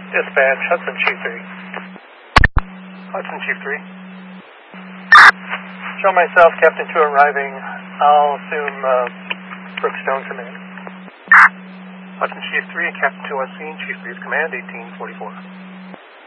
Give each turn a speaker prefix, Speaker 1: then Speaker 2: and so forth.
Speaker 1: Dispatch, Hudson Chief 3. Hudson Chief 3. Show myself, Captain 2 arriving. I'll assume Brookstone Command. Hudson Chief 3, Captain 2 on scene, Chief 3's command, 1844.